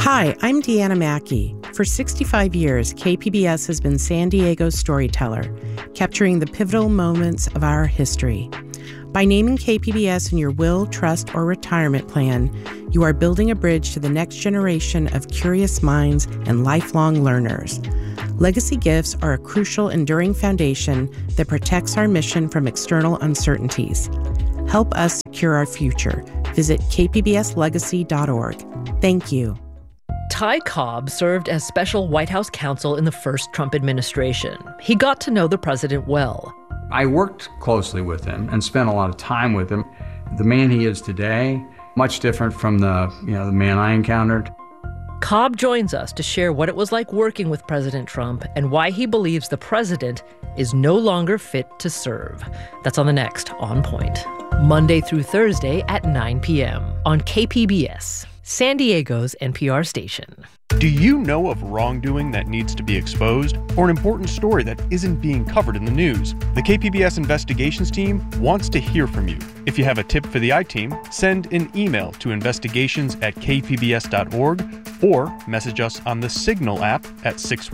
Hi, I'm Deanna Mackey. For 65 years, KPBS has been San Diego's storyteller, capturing the pivotal moments of our history. By naming KPBS in your will, trust, or retirement plan, you are building a bridge to the next generation of curious minds and lifelong learners. Legacy gifts are a crucial, enduring foundation that protects our mission from external uncertainties. Help us secure our future. Visit kpbslegacy.org. Thank you. Ty Cobb served as special White House counsel in the first Trump administration. He got to know the president well. I worked closely with him and spent a lot of time with him. The man he is today, much different from the man I encountered. Cobb joins us to share what it was like working with President Trump and why he believes the president is no longer fit to serve. That's on the next On Point. Monday through Thursday at 9 p.m. on KPBS, San Diego's NPR station. Do you know of wrongdoing that needs to be exposed or an important story that isn't being covered in the news? The KPBS investigations team wants to hear from you. If you have a tip for the I-Team, send an email to investigations@kpbs.org or message us on the Signal app at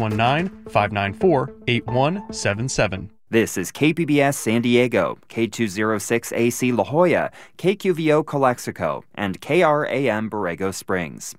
619-594-8177. This is KPBS San Diego, K206AC La Jolla, KQVO Calexico, and KRAM Borrego Springs.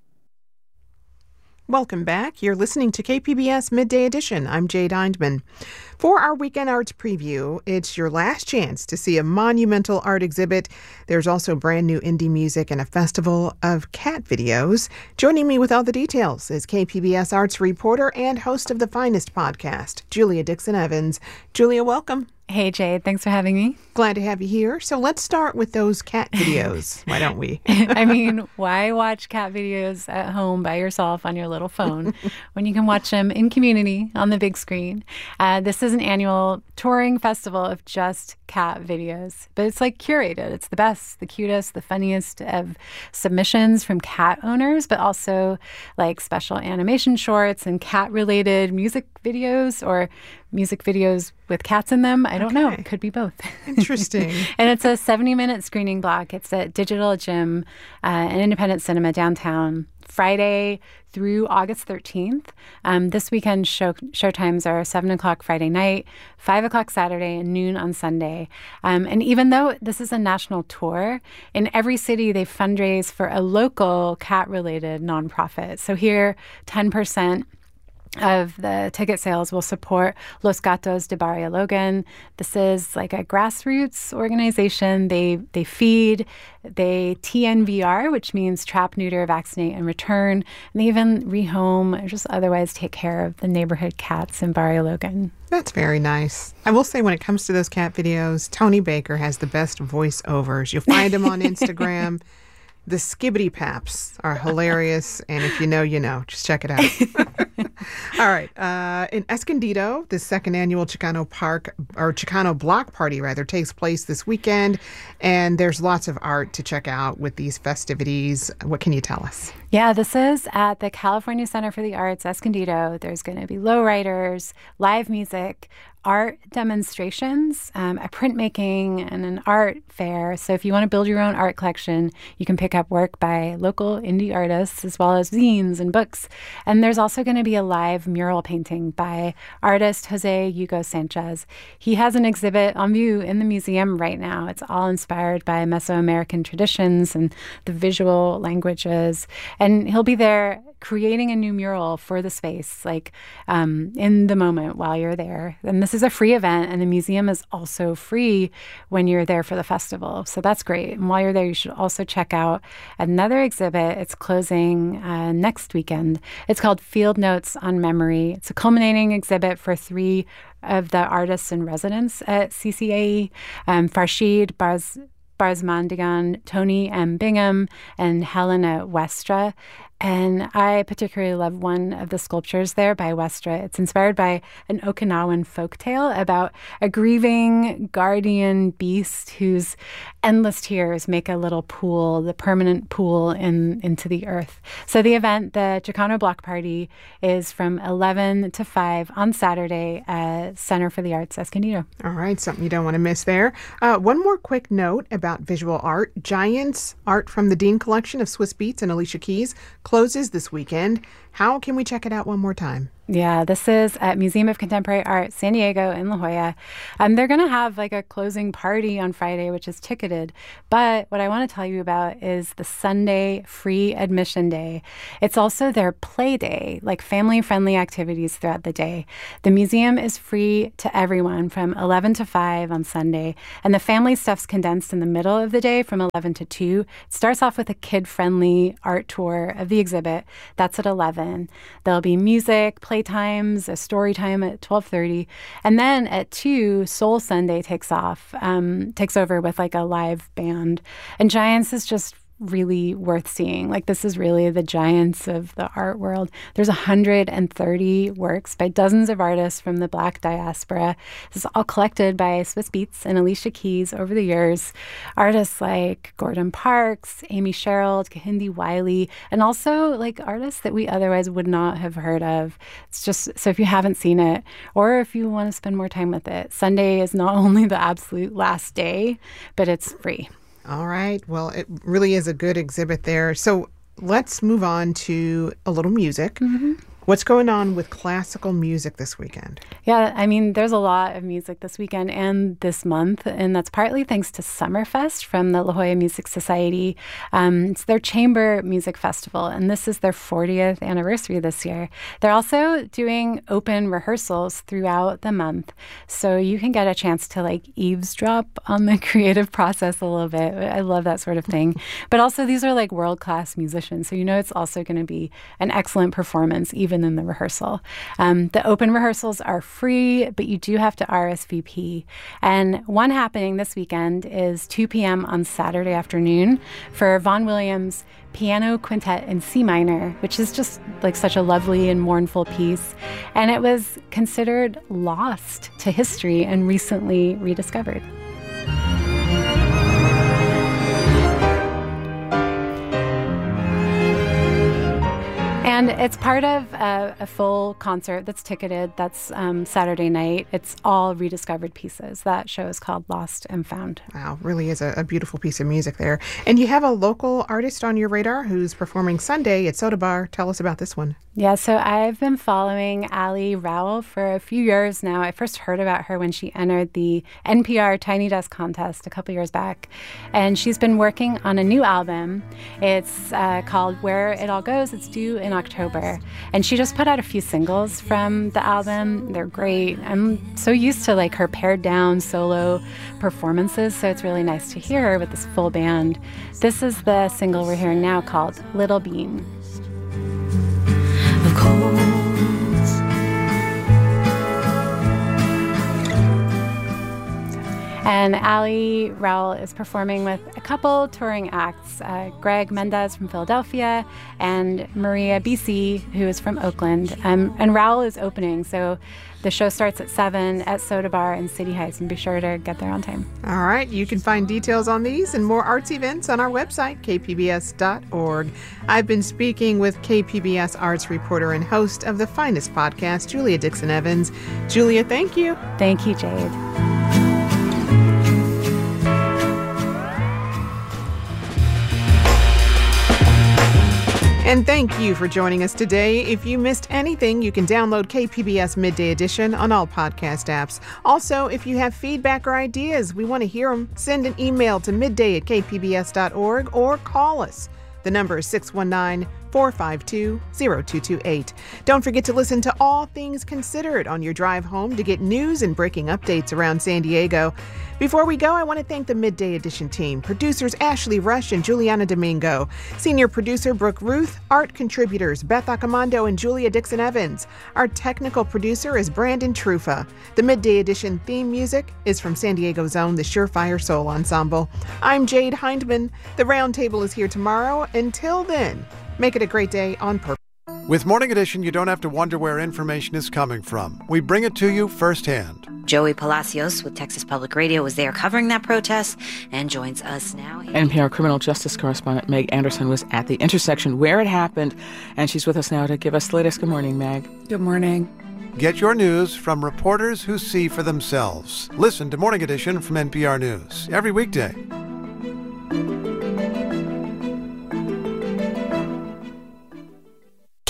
Welcome back. You're listening to KPBS Midday Edition. I'm Jade Eindman. For our Weekend Arts Preview, it's your last chance to see a monumental art exhibit. There's also brand new indie music and a festival of cat videos. Joining me with all the details is KPBS Arts reporter and host of the Finest podcast, Julia Dixon-Evans. Julia, welcome. Hey, Jade. Thanks for having me. Glad to have you here. So let's start with those cat videos. Why don't we? I mean, why watch cat videos at home by yourself on your little phone when you can watch them in community on the big screen? This is an annual touring festival of just cat videos, but it's like curated. It's the best, the cutest, the funniest of submissions from cat owners, but also like special animation shorts and cat-related music videos or music videos with cats in them. I don't know. It could be both. Interesting. And it's a 70-minute screening block. It's at Digital Gym, an independent cinema downtown, Friday through August 13th. This weekend showtimes are 7 o'clock Friday night, 5 o'clock Saturday, and noon on Sunday. And even though this is a national tour, in every city they fundraise for a local cat-related nonprofit. So here, 10% of the ticket sales will support Los Gatos de Barrio Logan. This is like a grassroots organization. They feed, they TNVR, which means trap, neuter, vaccinate, and return. And they even rehome or just otherwise take care of the neighborhood cats in Barrio Logan. That's very nice. I will say when it comes to those cat videos, Tony Baker has the best voiceovers. You'll find him on Instagram. The Skibbity Paps are hilarious, and if you know, you know. Just check it out. All right. In Escondido, the second annual Chicano Block Party, takes place this weekend, and there's lots of art to check out with these festivities. What can you tell us? Yeah, this is at the California Center for the Arts, Escondido. There's going to be lowriders, live music, art demonstrations, a printmaking, and an art fair. So if you want to build your own art collection, you can pick up work by local indie artists as well as zines and books. And there's also going to be a live mural painting by artist Jose Hugo Sanchez. He has an exhibit on view in the museum right now. It's all inspired by Mesoamerican traditions and the visual languages. And he'll be there creating a new mural for the space, in the moment while you're there. And this is a free event, and the museum is also free when you're there for the festival. So that's great. And while you're there, you should also check out another exhibit. It's closing next weekend. It's called Field Notes on Memory. It's a culminating exhibit for 3 of the artists in residence at CCAE, Farshid Barzmandigan, Tony M. Bingham, and Helena Westra. And I particularly love one of the sculptures there by Westra. It's inspired by an Okinawan folktale about a grieving guardian beast whose endless tears make a little pool, the permanent pool into the earth. So the event, the Chicano Block Party, is from 11 to 5 on Saturday at Center for the Arts, Escondido. All right, something you don't want to miss there. One more quick note about visual art. Giants art from the Dean Collection of Swiss Beats and Alicia Keys closes this weekend. How can we check it out one more time? Yeah, this is at Museum of Contemporary Art, San Diego in La Jolla. They're going to have like a closing party on Friday, which is ticketed. But what I want to tell you about is the Sunday free admission day. It's also their play day, like family-friendly activities throughout the day. The museum is free to everyone from 11 to 5 on Sunday. And the family stuff's condensed in the middle of the day from 11 to 2. It starts off with a kid-friendly art tour of the exhibit. That's at 11. There'll be music, playtimes, a story time at 12:30, and then at 2, Soul Sunday takes over with like a live band. And Giants is just really worth seeing. Like, this is really the giants of the art world. There's 130 works by dozens of artists from the Black diaspora. This is all collected by Swiss Beats and Alicia Keys over the years. Artists like Gordon Parks, Amy Sherrill, Kehinde Wiley, and also like artists that we otherwise would not have heard of. It's just, so if you haven't seen it, or if you want to spend more time with it, Sunday is not only the absolute last day, but it's free. All right. Well, it really is a good exhibit there. So let's move on to a little music. Mm-hmm. What's going on with classical music this weekend? Yeah, I mean, there's a lot of music this weekend and this month, and that's partly thanks to Summerfest from the La Jolla Music Society. It's their chamber music festival, and this is their 40th anniversary this year. They're also doing open rehearsals throughout the month, so you can get a chance to like eavesdrop on the creative process a little bit. I love that sort of thing. But also, these are like world-class musicians, so you know it's also going to be an excellent performance, even in the rehearsal. The open rehearsals are free, but you do have to RSVP. And one happening this weekend is 2 p.m. on Saturday afternoon for Vaughan Williams' Piano Quintet in C minor, which is just like such a lovely and mournful piece. And it was considered lost to history and recently rediscovered. And it's part of a full concert that's ticketed. That's Saturday night. It's all rediscovered pieces. That show is called Lost and Found. Wow, really is a beautiful piece of music there. And you have a local artist on your radar who's performing Sunday at Soda Bar. Tell us about this one. Yeah, so I've been following Ali Rowell for a few years now. I first heard about her when she entered the NPR Tiny Desk contest a couple years back. And she's been working on a new album. It's called Where It All Goes. It's due in October. And she just put out a few singles from the album. They're great. I'm so used to like her pared down solo performances, so it's really nice to hear her with this full band. This is the single we're hearing now called Little Bean. And Ali Rowell is performing with a couple touring acts, Greg Mendez from Philadelphia and Maria BC, who is from Oakland. And Rowell is opening, so the show starts at 7 at Soda Bar in City Heights, and be sure to get there on time. All right. You can find details on these and more arts events on our website, kpbs.org. I've been speaking with KPBS arts reporter and host of the Finest podcast, Julia Dixon Evans. Julia, thank you. Thank you, Jade. And thank you for joining us today. If you missed anything, you can download KPBS Midday Edition on all podcast apps. Also, if you have feedback or ideas, we want to hear them. Send an email to midday@kpbs.org or call us. The number is 619-452-0228. Don't forget to listen to All Things Considered on your drive home to get news and breaking updates around San Diego. Before we go, I want to thank the Midday Edition team, producers Ashley Rush and Juliana Domingo, senior producer Brooke Ruth, art contributors Beth Accomando and Julia Dixon Evans. Our technical producer is Brandon Trufa. The Midday Edition theme music is from San Diego's own The Surefire Soul Ensemble. I'm Jade Hindman. The Roundtable is here tomorrow. Until then, make it a great day on purpose. With Morning Edition, you don't have to wonder where information is coming from. We bring it to you firsthand. Joey Palacios with Texas Public Radio was there covering that protest and joins us now. NPR criminal justice correspondent Meg Anderson was at the intersection where it happened, and she's with us now to give us the latest. Good morning, Meg. Good morning. Get your news from reporters who see for themselves. Listen to Morning Edition from NPR News every weekday.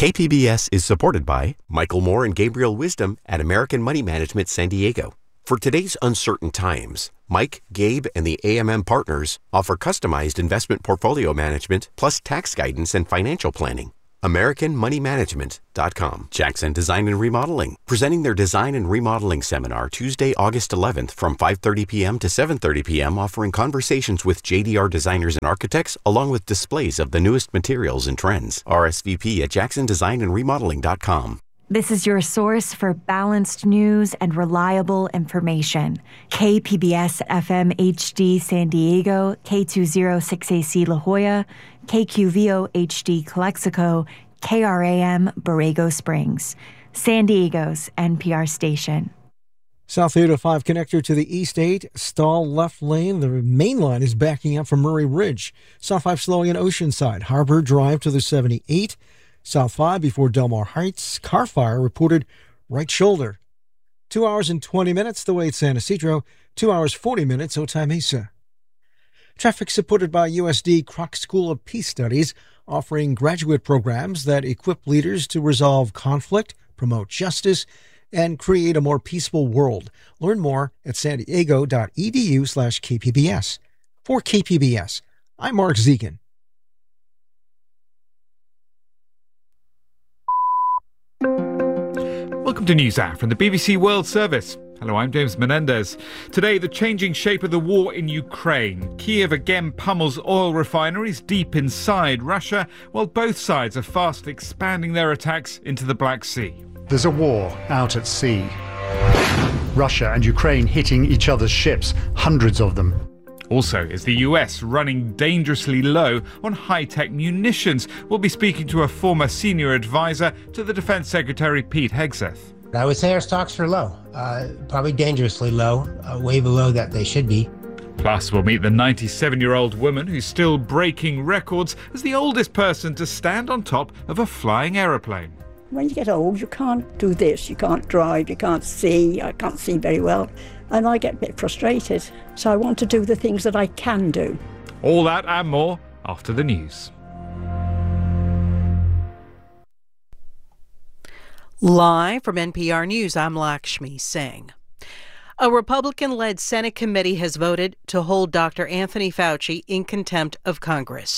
KPBS is supported by Michael Moore and Gabriel Wisdom at American Money Management San Diego. For today's uncertain times, Mike, Gabe, and the AMM partners offer customized investment portfolio management plus tax guidance and financial planning. AmericanMoneyManagement.com. Jackson Design and Remodeling, presenting their Design and Remodeling Seminar Tuesday, August 11th from 5:30 p.m. to 7:30 p.m., offering conversations with JDR designers and architects, along with displays of the newest materials and trends. RSVP at JacksonDesignandRemodeling.com. This is your source for balanced news and reliable information. KPBS FM HD San Diego, K206AC La Jolla, KQVO HD Calexico, KRAM Borrego Springs, San Diego's NPR station. South 805 connector to the East 8, stall left lane. The main line is backing up from Murray Ridge. South 5 slowing in Oceanside, Harbor Drive to the 78. South 5 before Delmar Heights, car fire reported right shoulder. 2 hours and 20 minutes the way at San Ysidro, 2 hours 40 minutes Otay Mesa. Traffic supported by USD Kroc School of Peace Studies, offering graduate programs that equip leaders to resolve conflict, promote justice, and create a more peaceful world. Learn more at sandiego.edu/KPBS. For KPBS, I'm Mark Zegan. Welcome to NewsHour from the BBC World Service. Hello, I'm James Menendez. Today, the changing shape of the war in Ukraine. Kiev again pummels oil refineries deep inside Russia, while both sides are fast expanding their attacks into the Black Sea. There's a war out at sea. Russia and Ukraine hitting each other's ships, hundreds of them. Also, is the US running dangerously low on high-tech munitions? We'll be speaking to a former senior advisor to the Defense Secretary Pete Hegseth. I would say our stocks are low, probably dangerously low, way below that they should be. Plus, we'll meet the 97-year-old woman who's still breaking records as the oldest person to stand on top of a flying aeroplane. When you get old, you can't do this, you can't drive, you can't see, I can't see very well, and I get a bit frustrated. So I want to do the things that I can do. All that and more after the news. Live from NPR News, I'm Lakshmi Singh. A Republican-led Senate committee has voted to hold Dr. Anthony Fauci in contempt of Congress.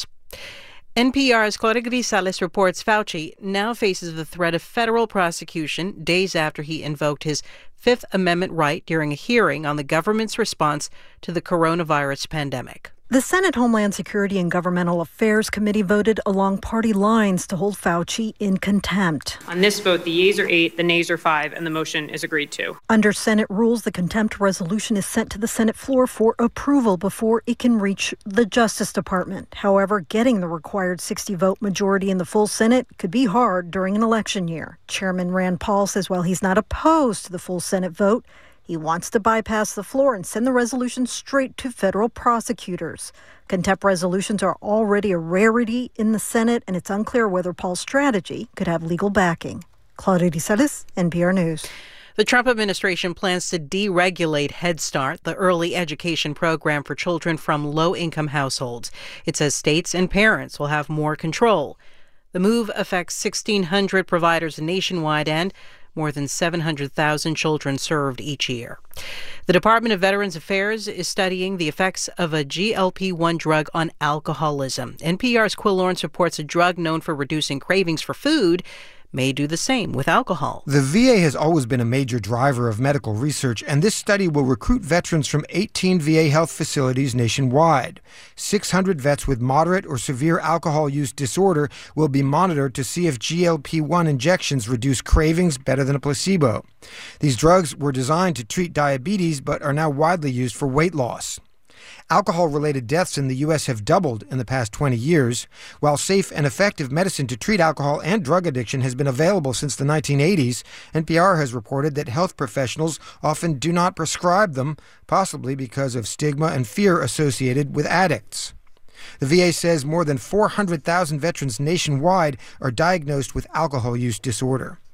NPR's Claudia Grisales reports Fauci now faces the threat of federal prosecution days after he invoked his Fifth Amendment right during a hearing on the government's response to the coronavirus pandemic. The Senate Homeland Security and Governmental Affairs Committee voted along party lines to hold Fauci in contempt. On this vote, the yeas are 8, the nays are 5, and the motion is agreed to. Under Senate rules, the contempt resolution is sent to the Senate floor for approval before it can reach the Justice Department. However, getting the required 60-vote majority in the full Senate could be hard during an election year. Chairman Rand Paul says while he's not opposed to the full Senate vote, he wants to bypass the floor and send the resolution straight to federal prosecutors. Contempt resolutions are already a rarity in the Senate, and it's unclear whether Paul's strategy could have legal backing. Claudia Grisales, NPR News. The Trump administration plans to deregulate Head Start, the early education program for children from low-income households. It says states and parents will have more control. The move affects 1,600 providers nationwide and more than 700,000 children served each year. The Department of Veterans Affairs is studying the effects of a GLP-1 drug on alcoholism. NPR's Quill Lawrence reports a drug known for reducing cravings for food may do the same with alcohol. The VA has always been a major driver of medical research, and this study will recruit veterans from 18 VA health facilities nationwide. 600 vets with moderate or severe alcohol use disorder will be monitored to see if GLP-1 injections reduce cravings better than a placebo. These drugs were designed to treat diabetes but are now widely used for weight loss. Alcohol-related deaths in the U.S. have doubled in the past 20 years. While safe and effective medicine to treat alcohol and drug addiction has been available since the 1980s, NPR has reported that health professionals often do not prescribe them, possibly because of stigma and fear associated with addicts. The VA says more than 400,000 veterans nationwide are diagnosed with alcohol use disorder.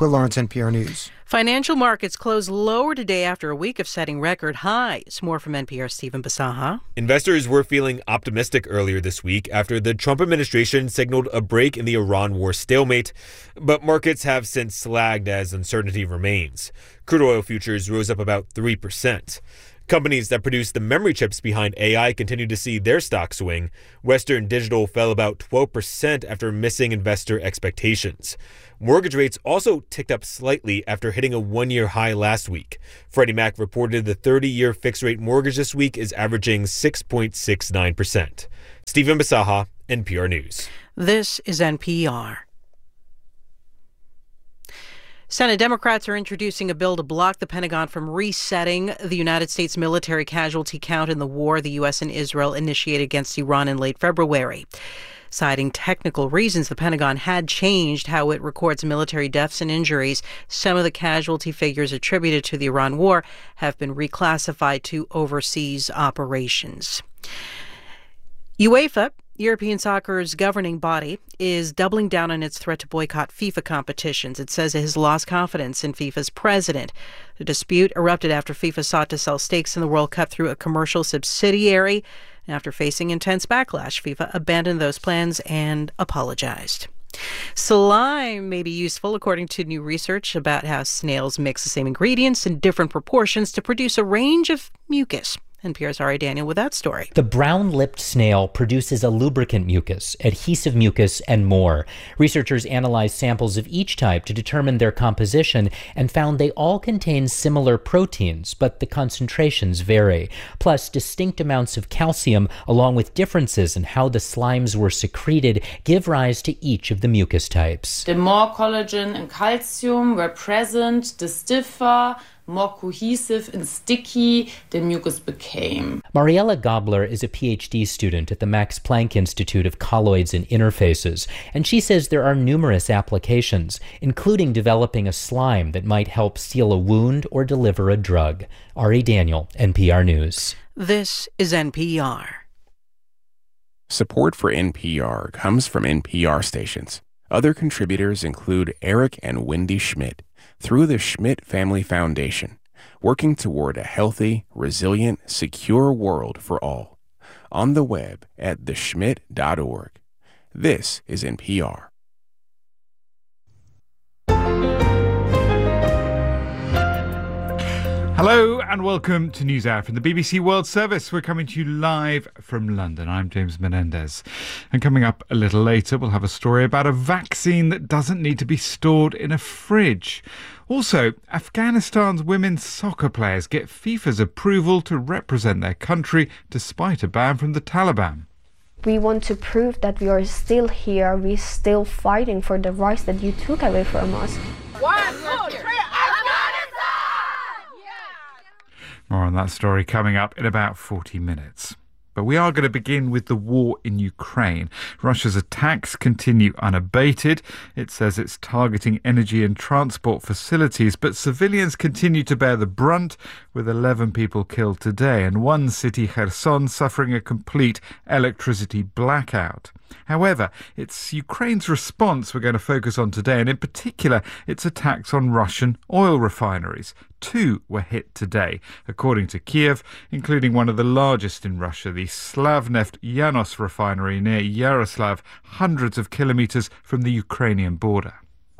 Quil Lawrence, NPR News. Financial markets closed lower today after a week of setting record highs. More from NPR's Stephen Basaha. Investors were feeling optimistic earlier this week after the Trump administration signaled a break in the Iran war stalemate, but markets have since lagged as uncertainty remains. Crude oil futures rose up about 3%. Companies that produce the memory chips behind AI continue to see their stock swing. Western Digital fell about 12% after missing investor expectations. Mortgage rates also ticked up slightly after hitting a one-year high last week. Freddie Mac reported the 30-year fixed-rate mortgage this week is averaging 6.69%. Stephen Basaha, NPR News. This is NPR. Senate Democrats are introducing a bill to block the Pentagon from resetting the United States military casualty count in the war the U.S. and Israel initiated against Iran in late February. Citing technical reasons, the Pentagon had changed how it records military deaths and injuries. Some of the casualty figures attributed to the Iran war have been reclassified to overseas operations. UEFA, European soccer's governing body, is doubling down on its threat to boycott FIFA competitions. It says it has lost confidence in FIFA's president. The dispute erupted after FIFA sought to sell stakes in the World Cup through a commercial subsidiary. After facing intense backlash, FIFA abandoned those plans and apologized. Slime may be useful, according to new research about how snails mix the same ingredients in different proportions to produce a range of mucus. NPR's Ari Daniel with that story. The brown-lipped snail produces a lubricant mucus, adhesive mucus, and more. Researchers analyzed samples of each type to determine their composition and found they all contain similar proteins, but the concentrations vary. Plus, distinct amounts of calcium, along with differences in how the slimes were secreted, give rise to each of the mucus types. The more collagen and calcium were present, the stiffer, more cohesive and sticky the mucus became. Mariella Gabler is a PhD student at the Max Planck Institute of Colloids and Interfaces, and she says there are numerous applications, including developing a slime that might help seal a wound or deliver a drug. Ari Daniel, NPR News. This is NPR. Support for NPR comes from NPR stations. Other contributors include Eric and Wendy Schmidt, through the Schmidt Family Foundation, working toward a healthy, resilient, secure world for all. On the web at theschmidt.org. This is NPR. Hello and welcome to NewsHour from the BBC World Service. We're coming to you live from London. I'm James Menendez. And coming up a little later, we'll have a story about a vaccine that doesn't need to be stored in a fridge. Also, Afghanistan's women's soccer players get FIFA's approval to represent their country despite a ban from the Taliban. We want to prove that we are still here, we're still fighting for the rights that you took away from us. 1, 2, 3, More on that story coming up in about 40 minutes. But we are going to begin with the war in Ukraine. Russia's attacks continue unabated. It says it's targeting energy and transport facilities, but civilians continue to bear the brunt, with 11 people killed today and one city, Kherson, suffering a complete electricity blackout. However, it's Ukraine's response we're going to focus on today, and in particular, its attacks on Russian oil refineries. 2 were hit today, according to Kiev, including one of the largest in Russia, the Slavneft Yanos refinery near Yaroslav, hundreds of kilometres from the Ukrainian border.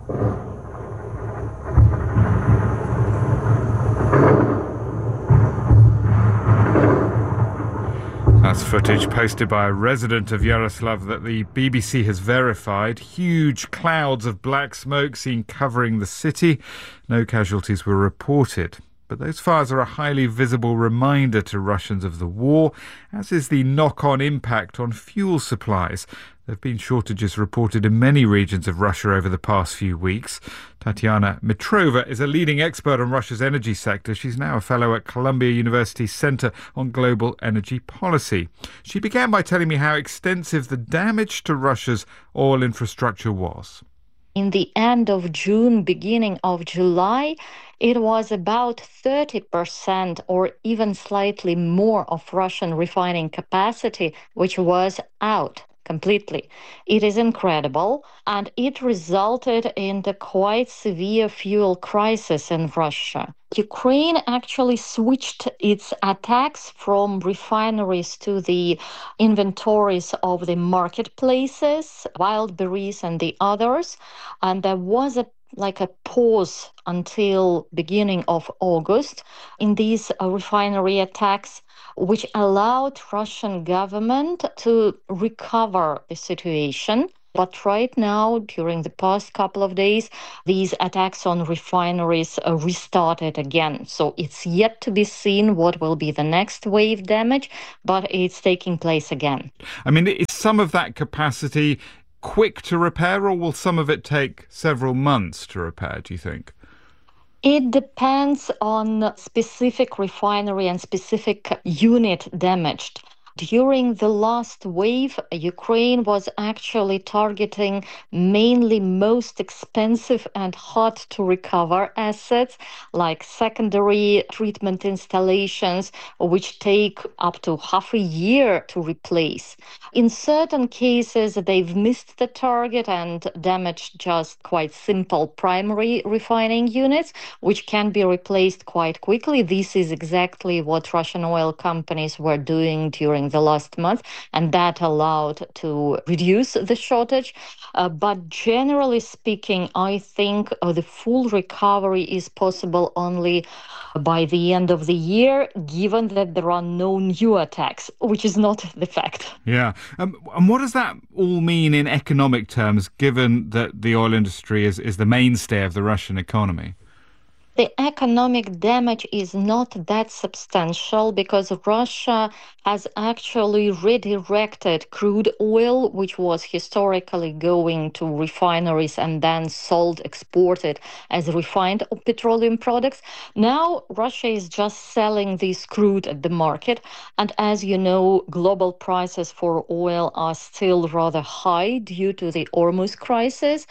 That's footage posted by a resident of Yaroslav that the BBC has verified. Huge clouds of black smoke seen covering the city. No casualties were reported. But those fires are a highly visible reminder to Russians of the war, as is the knock-on impact on fuel supplies. There have been shortages reported in many regions of Russia over the past few weeks. Tatiana Mitrova is a leading expert on Russia's energy sector. She's now a fellow at Columbia University's Center on Global Energy Policy. She began by telling me how extensive the damage to Russia's oil infrastructure was. In the end of June, beginning of July, it was about 30% or even slightly more of Russian refining capacity, which was out. completely. It is incredible, and it resulted in the quite severe fuel crisis in Russia. Ukraine actually switched its attacks from refineries to the inventories of the marketplaces, Wildberries and the others, and there was a pause until beginning of August in these refinery attacks, which allowed Russian government to recover the situation. But right now, during the past couple of days, these attacks on refineries restarted again. So it's yet to be seen what will be the next wave damage, but it's taking place again. I mean, is some of that capacity quick to repair, or will some of it take several months to repair, do you think? It depends on specific refinery and specific unit damaged. During the last wave, Ukraine was actually targeting mainly most expensive and hard to recover assets like secondary treatment installations, which take up to half a year to replace. In certain cases, they've missed the target and damaged just quite simple primary refining units, which can be replaced quite quickly. This is exactly what Russian oil companies were doing during the last month, and that allowed to reduce the shortage. But generally speaking, I think the full recovery is possible only by the end of the year, given that there are no new attacks, which is not the fact. Yeah. And what does that all mean in economic terms, given that the oil industry is the mainstay of the Russian economy? The economic damage is not that substantial because Russia has actually redirected crude oil, which was historically going to refineries and then exported as refined petroleum products. Now, Russia is just selling this crude at the market. And as you know, global prices for oil are still rather high due to the Hormuz crisis.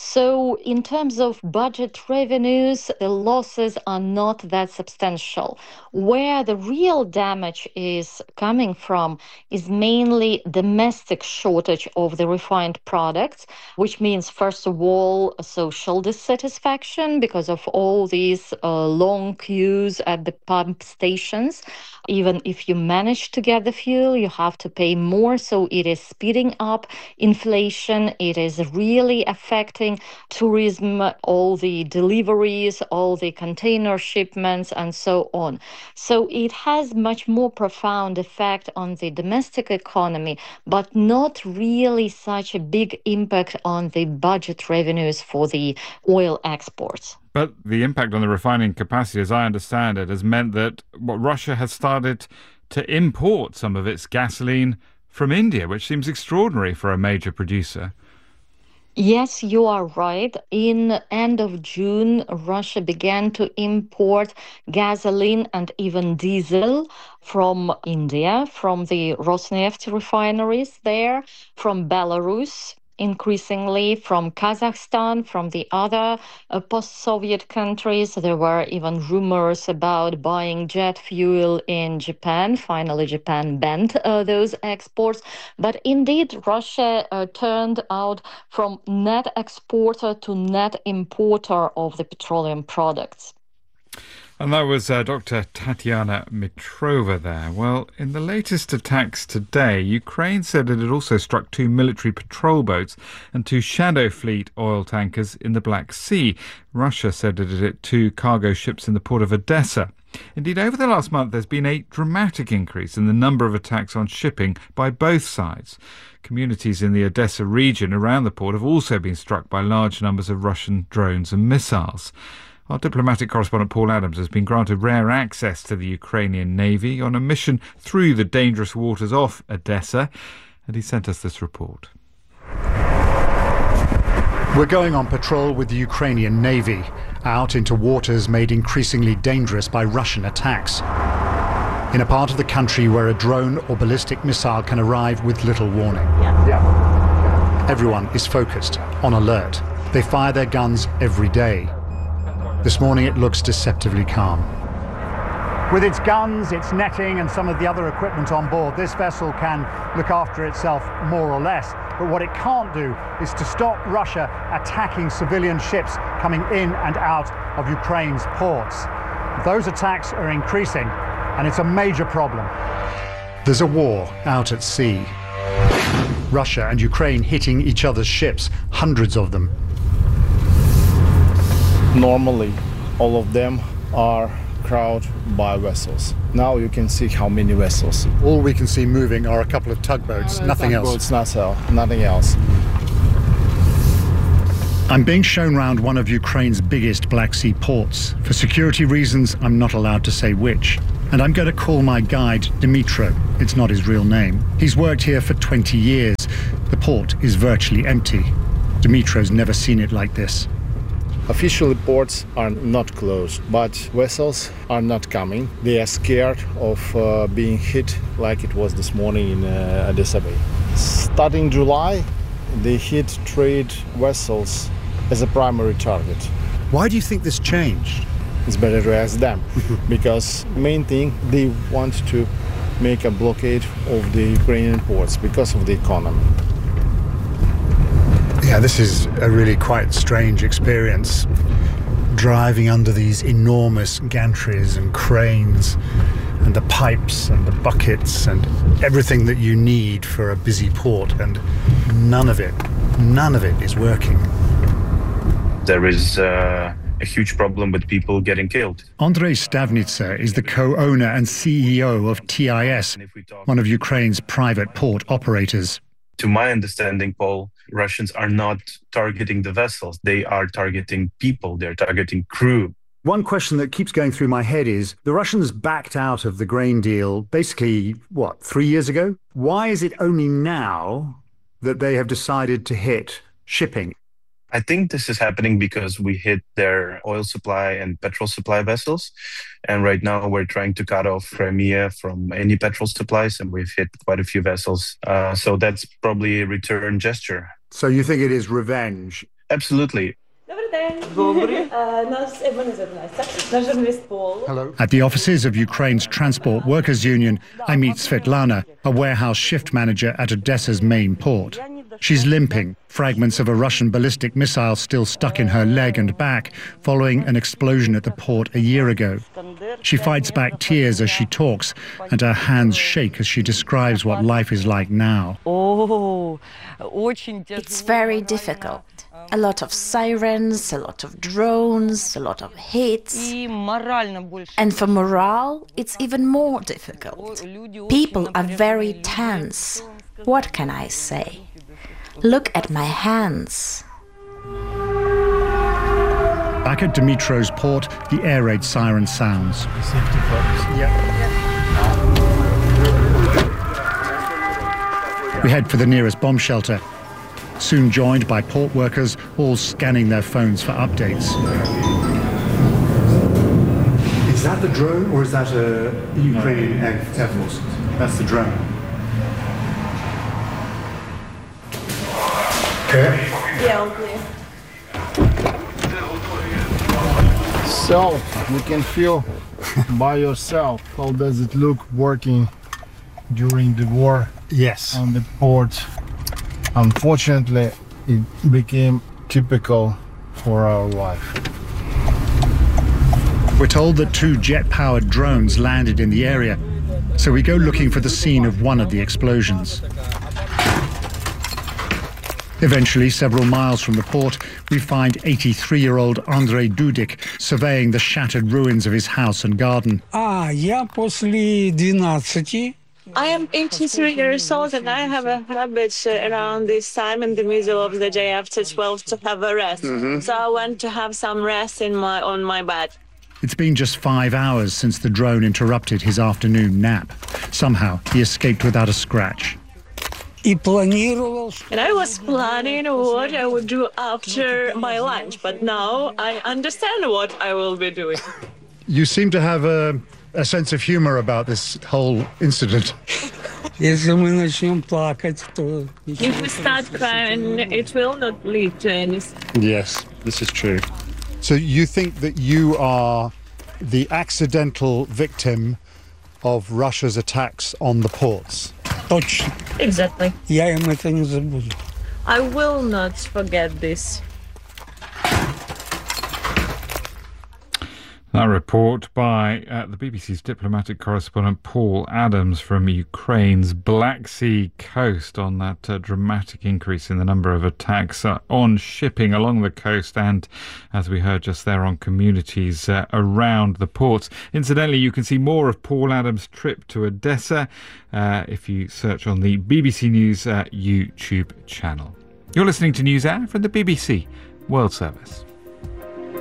So in terms of budget revenues, the losses are not that substantial. Where the real damage is coming from is mainly domestic shortage of the refined products, which means, first of all, social dissatisfaction because of all these long queues at the pump stations. Even if you manage to get the fuel, you have to pay more. So it is speeding up inflation. It is really affecting tourism, all the deliveries, all the container shipments, and so on. So it has much more profound effect on the domestic economy, but not really such a big impact on the budget revenues for the oil exports. But the impact on the refining capacity, as I understand it, has meant that Russia has started to import some of its gasoline from India, which seems extraordinary for a major producer. Yes, you are right. In end of June, Russia began to import gasoline and even diesel from India, from the Rosneft refineries there, from Belarus, increasingly from Kazakhstan, from the other post-Soviet countries. There were even rumors about buying jet fuel in Japan. Finally, Japan banned those exports. But indeed, Russia turned out from net exporter to net importer of the petroleum products. And that was Dr. Tatiana Mitrova there. Well, in the latest attacks today, Ukraine said it had also struck 2 military patrol boats and 2 Shadow Fleet oil tankers in the Black Sea. Russia said it had hit 2 cargo ships in the port of Odessa. Indeed, over the last month, there's been a dramatic increase in the number of attacks on shipping by both sides. Communities in the Odessa region around the port have also been struck by large numbers of Russian drones and missiles. Our diplomatic correspondent Paul Adams has been granted rare access to the Ukrainian Navy on a mission through the dangerous waters off Odessa, and he sent us this report. We're going on patrol with the Ukrainian Navy, out into waters made increasingly dangerous by Russian attacks. In a part of the country where a drone or ballistic missile can arrive with little warning. Everyone is focused, on alert. They fire their guns every day. This morning it looks deceptively calm. With its guns, its netting and some of the other equipment on board, this vessel can look after itself more or less. But what it can't do is to stop Russia attacking civilian ships coming in and out of Ukraine's ports. Those attacks are increasing, and it's a major problem. There's a war out at sea. Russia and Ukraine hitting each other's ships, hundreds of them. Normally, all of them are crowded by vessels. Now you can see how many vessels. All we can see moving are a couple of tugboats, nothing else. Nothing else. I'm being shown round one of Ukraine's biggest Black Sea ports. For security reasons, I'm not allowed to say which. And I'm going to call my guide Dmitro. It's not his real name. He's worked here for 20 years. The port is virtually empty. Dmitro's never seen it like this. Officially, ports are not closed, but vessels are not coming. They are scared of being hit like it was this morning in Odessa Bay. Starting July, they hit trade vessels as a primary target. Why do you think this changed? It's better to ask them, because main thing, they want to make a blockade of the Ukrainian ports because of the economy. Yeah, this is a really quite strange experience. Driving under these enormous gantries and cranes and the pipes and the buckets and everything that you need for a busy port, and none of it is working. There is a huge problem with people getting killed. Andrei Stavnitsa is the co-owner and CEO of TIS, one of Ukraine's private port operators. To my understanding, Paul, Russians are not targeting the vessels. They are targeting people. They're targeting crew. One question that keeps going through my head is, the Russians backed out of the grain deal basically, 3 years ago? Why is it only now that they have decided to hit shipping? I think this is happening because we hit their oil supply and petrol supply vessels. And right now we're trying to cut off Crimea from any petrol supplies, and we've hit quite a few vessels. So that's probably a return gesture. So you think it is revenge? Absolutely. Hello. At the offices of Ukraine's Transport Workers Union, I meet Svetlana, a warehouse shift manager at Odessa's main port. She's limping, fragments of a Russian ballistic missile still stuck in her leg and back following an explosion at the port a year ago. She fights back tears as she talks, and her hands shake as she describes what life is like now. It's very difficult. A lot of sirens, a lot of drones, a lot of hits. And for morale, it's even more difficult. People are very tense. What can I say? Look at my hands. Back at Dmitro's port, the air raid siren sounds. We head for the nearest bomb shelter, soon joined by port workers, all scanning their phones for updates. Is that the drone, or is that a Ukrainian Air Force? That's the drone. Okay. Yeah, all clear. So, you can feel by yourself how does it look working during the war. Yes. On the port. Unfortunately, it became typical for our life. We're told that 2 jet-powered drones landed in the area, so we go looking for the scene of one of the explosions. Eventually, several miles from the port, we find 83-year-old Andrei Dudik surveying the shattered ruins of his house and garden. I am 83 years old, and I have a habit around this time in the middle of the day after 12 to have a rest. So I want to have some rest on my bed. It's been just 5 hours since the drone interrupted his afternoon nap. Somehow, he escaped without a scratch. And I was planning what I would do after my lunch, but now I understand what I will be doing. You seem to have a sense of humor about this whole incident. If we start crying, it will not lead to anything. Yes, this is true. So you think that you are the accidental victim of Russia's attacks on the ports. Exactly. I will not forget this. That report by the BBC's diplomatic correspondent Paul Adams from Ukraine's Black Sea coast on that dramatic increase in the number of attacks on shipping along the coast and, as we heard just there, on communities around the ports. Incidentally, you can see more of Paul Adams' trip to Odessa if you search on the BBC News YouTube channel. You're listening to NewsHour from the BBC World Service.